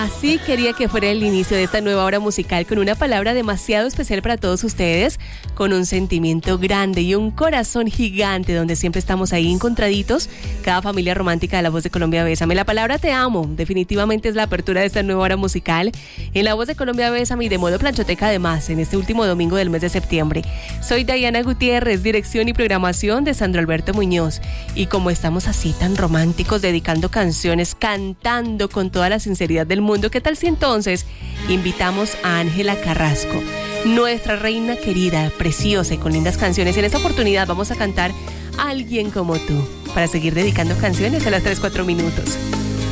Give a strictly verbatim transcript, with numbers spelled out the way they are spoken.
Así quería que fuera el inicio de esta nueva hora musical, con una palabra demasiado especial para todos ustedes, con un sentimiento grande y un corazón gigante, donde siempre estamos ahí encontraditos, cada familia romántica de La Voz de Colombia Bésame. La palabra te amo definitivamente es la apertura de esta nueva hora musical en La Voz de Colombia Bésame y de modo planchoteca además, en este último domingo del mes de septiembre. Soy Diana Gutiérrez, dirección y programación de Sandro Alberto Muñoz, y como estamos así tan románticos, dedicando canciones, cantando con toda la sinceridad del mundo, ¿qué tal si entonces invitamos a Ángela Carrasco, nuestra reina querida, preciosa y con lindas canciones? En esta oportunidad vamos a cantar Alguien como tú, para seguir dedicando canciones a las tres, cuatro minutos.